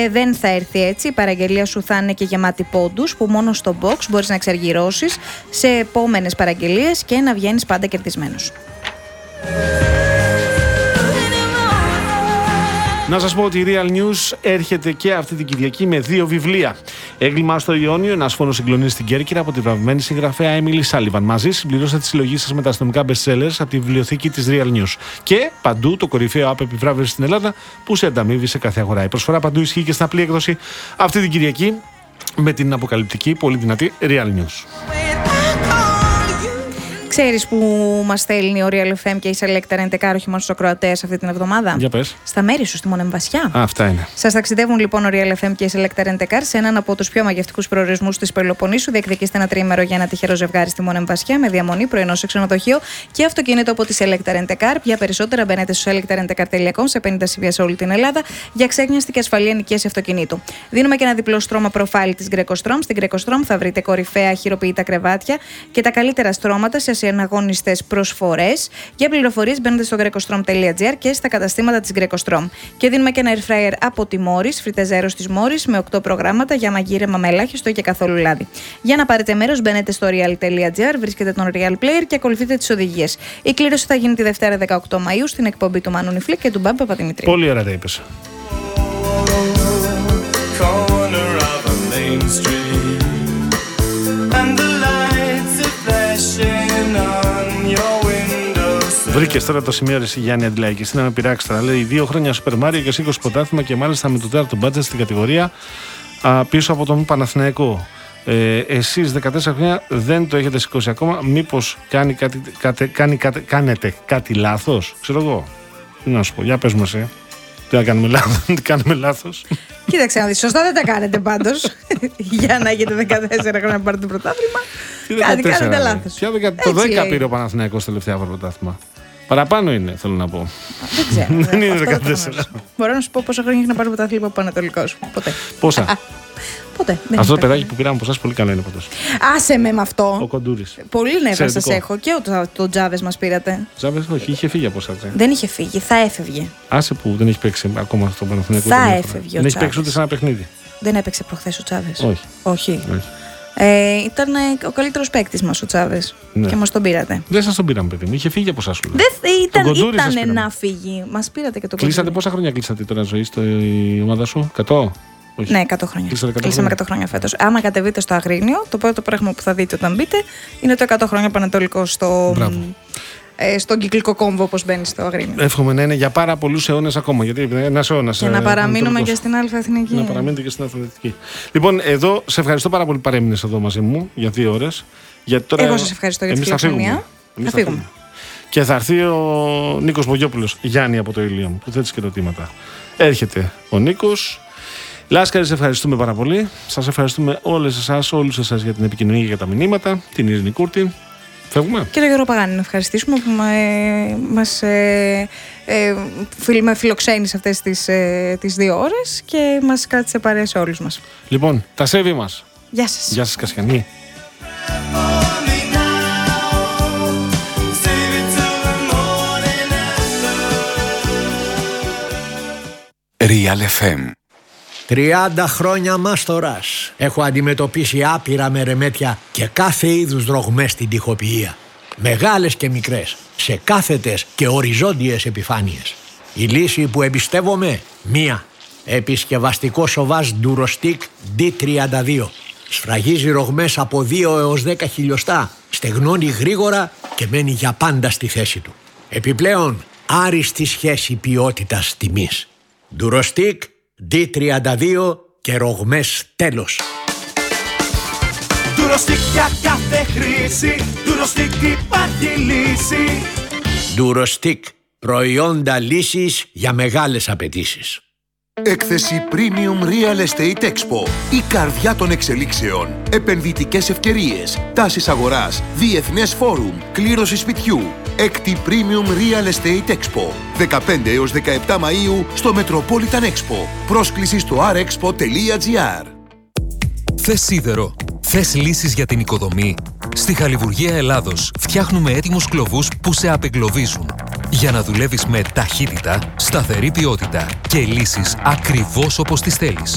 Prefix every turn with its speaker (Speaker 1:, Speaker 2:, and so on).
Speaker 1: Και δεν θα έρθει έτσι. Η παραγγελία σου θα είναι και γεμάτη πόντους που μόνο στο box μπορείς να εξαργυρώσεις σε επόμενες παραγγελίες και να βγαίνεις πάντα κερδισμένος.
Speaker 2: Να σας πω ότι η Real News έρχεται και αυτή την Κυριακή με 2 βιβλία. Έγκλημα στο Ιόνιο, ένας φόνος συγκλονίζει στην Κέρκυρα, από τη βραβευμένη συγγραφέα Έμιλι Σάλιβαν. Μαζί συμπληρώστε τη συλλογή σας με τα αστυνομικά bestsellers από τη βιβλιοθήκη της Real News. Και παντού το κορυφαίο app επιβράβευση στην Ελλάδα που σε ανταμείβει σε κάθε αγορά. Η προσφορά παντού ισχύει και στην απλή έκδοση αυτή την Κυριακή με την αποκαλυπτική, πολύ δυνατή Real News.
Speaker 1: Ξέρεις που μας στέλνει ο Real FM και η Selecta Rent-A-Car όχι μόνο στους ακροατές αυτή την εβδομάδα?
Speaker 2: Για πες.
Speaker 1: Στα μέρη σου, στη Μονεμβασιά.
Speaker 2: Αυτά είναι.
Speaker 1: Σας ταξιδεύουν λοιπόν ο Real FM και η Selecta Rent-A-Car σε έναν από τους πιο μαγευτικούς προορισμούς της Πελοποννήσου. Διεκδικήστε ένα τριήμερο για ένα τυχερό ζευγάρι στη Μονεμβασιά με διαμονή, πρωινό σε ξενοδοχείο και αυτοκίνητο από τη Selecta Rent-A-Car. Για περισσότερα μπαίνετε στο selectarentcar.com σε 50 CVS σε όλη την Ελλάδα για ξέγνιαστη και ασφαλή ενοικίαση αυτοκινήτου. Δίνουμε και ένα διπλό στρώμα προφάιλ της Greco-Strom. Στην Greco-Strom θα βρείτε κορυφαία χειροποίητα κρεβάτια και τα καλύτερα στρώματα σε ασυναγωνιστές προσφορές. Για πληροφορίες μπαίνετε στο grecostrom.gr και στα καταστήματα της Greco-Strom. Και δίνουμε και ένα air fryer από τη Morris, φριτεζέρος της Morris με 8 προγράμματα για μαγείρεμα με ελάχιστο και καθόλου λάδι. Για να πάρετε μέρος μπαίνετε στο real.gr, βρίσκετε τον Real Player και ακολουθείτε τις οδηγίες. Η κλήρωση θα γίνει τη Δευτέρα 18 Μαΐου στην εκπομπή του Μάνου Νιφλίκ και του Μπάμπη Παπαδημητρίου.
Speaker 2: Πολύ ωραία τα είπες. Βρήκες τώρα το σημείο της Γιάννη Αντιλαϊκή. Να με πειράξει τώρα. Λέει 2 χρόνια Super Mario και 20 πρωτάθλημα και μάλιστα με το 4ο budget στην κατηγορία πίσω από τον Παναθηναϊκό. Εσείς 14 χρόνια δεν το έχετε σηκώσει ακόμα. Μήπως κάνετε κάτι λάθος? Ξέρω εγώ. Τι να σου πω. Για πες μου εσύ. Τι κάνουμε λάθος?
Speaker 1: Κοίταξε να δεις. Σωστά δεν τα κάνετε πάντως. Για να έχετε 14 χρόνια να πάρετε το πρωτάθλημα. Κάτι κάνετε λάθος.
Speaker 2: Το 10 πήρε ο Παναθηναϊκός τελευταία φορά πρωτάθλημα. Παραπάνω είναι, θέλω να πω.
Speaker 1: Δεν ξέρω.
Speaker 2: Δεν είναι 14.
Speaker 1: Μπορώ να σου πω πόσα χρόνια έχει να πάρει πρωτάθλημα από Πανατολικός. Ποτέ.
Speaker 2: Πόσα?
Speaker 1: Ποτέ.
Speaker 2: Αυτό το παιδάκι που πήραμε από εσάς πολύ καλό είναι πάντως.
Speaker 1: Άσε με αυτό.
Speaker 2: Ο Κοντούρης.
Speaker 1: Πολύ νεύρα σας έχω. Και το Τζάβες μας πήρατε.
Speaker 2: Τζάβες, όχι, είχε φύγει από εσάς.
Speaker 1: Δεν είχε φύγει, θα έφευγε.
Speaker 2: Άσε που δεν έχει παίξει ακόμα στο Παναθηναϊκό.
Speaker 1: Θα έφευγε.
Speaker 2: Δεν έχει παίξει ούτε σε ένα παιχνίδι.
Speaker 1: Δεν έπαιξε προχθές ο Τζάβες?
Speaker 2: Όχι.
Speaker 1: Ήταν ο καλύτερος παίκτης μας ο Τζάβες. Ναι. Και μας τον πήρατε.
Speaker 2: Δεν σας τον πήραμε, παιδί μου. Είχε φύγει από εσάς.
Speaker 1: Ήταν να φύγει. Μας πήρατε και το
Speaker 2: κλείσατε. Πόσα χρόνια κλείσατε τώρα ζωή στην ομάδα σου? 100? Όχι.
Speaker 1: Ναι, 100 χρόνια. Κλείσαμε 100 χρόνια φέτος. Άμα κατεβείτε στο Αγρίνιο, το πρώτο πράγμα που θα δείτε όταν μπείτε είναι το 100 χρόνια Πανατολικό στον κυκλικό κόμβο, όπως μπαίνει στο Αγρίνιο.
Speaker 2: Εύχομαι να είναι για πάρα πολλούς αιώνες ακόμα. Γιατί ένας αιώνας.
Speaker 1: Και να παραμείνουμε και στην Αλφα Εθνική.
Speaker 2: Να παραμείνετε και στην Αλφα Εθνική. Λοιπόν, εδώ σε ευχαριστώ πάρα πολύ που παρέμεινες εδώ μαζί μου για 2 ώρες. Τώρα
Speaker 1: εγώ σας ευχαριστώ για τη φιλοξενία. Θα φύγουμε.
Speaker 2: Και θα έρθει ο Νίκος Μπογιόπουλος, Γιάννη από το Ήλιον, που θέτει και ερωτήματα. Έρχεται ο Νίκος. Λάσκαρη, σε ευχαριστούμε πάρα πολύ. Σας ευχαριστούμε όλους εσάς για την επικοινωνία και για τα μηνύματα. Την Ειρήνη Κούρτη. Φεύγουμε.
Speaker 1: Και τον Γιώργο Παγάνη να ευχαριστήσουμε που μας με φιλοξένησε αυτές τις 2 ώρες και μας κράτησε παρέα σε όλους μας.
Speaker 2: Λοιπόν, τα σέβη μας.
Speaker 1: Γεια σας.
Speaker 2: Γεια σας, Κασιανή.
Speaker 3: Real FM.
Speaker 4: 30 χρόνια μάστορας. Έχω αντιμετωπίσει άπειρα μερεμέτια και κάθε είδους δρογμές στην τοιχοποιία. Μεγάλες και μικρές, σε κάθετες και οριζόντιες επιφάνειες. Η λύση που εμπιστεύομαι, μία. Επισκευαστικό σοβάζ Durostic D32. Σφραγίζει ρογμές από 2 έως 10 χιλιοστά, στεγνώνει γρήγορα και μένει για πάντα στη θέση του. Επιπλέον, άριστη σχέση ποιότητας-τιμής. Durostic D32 και ρογμές τέλος.
Speaker 5: Durostic για κάθε χρήση, Durostic υπάρχει λύση.
Speaker 4: Durostic, προϊόντα λύσης για μεγάλες απαιτήσεις.
Speaker 6: Έκθεση Premium Real Estate Expo. Η καρδιά των εξελίξεων. Επενδυτικές ευκαιρίες. Τάσεις αγοράς. Διεθνές φόρουμ. Κλήρωση σπιτιού. Έκτη Premium Real Estate Expo. 15 έως 17 Μαΐου στο Metropolitan Expo. Πρόσκληση στο rexpo.gr.
Speaker 3: Θες σίδερο? Θες λύσεις για την οικοδομή? Στη Χαλιβουργία Ελλάδος φτιάχνουμε έτοιμους κλωβούς που σε απεγκλωβίζουν. Για να δουλεύεις με ταχύτητα, σταθερή ποιότητα και λύσεις ακριβώς όπως τις θέλεις.